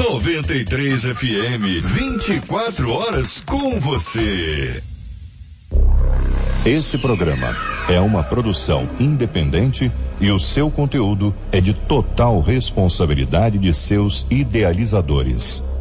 93 FM, 24 horas com você. Esse programa é uma produção independente e o seu conteúdo é de total responsabilidade de seus idealizadores.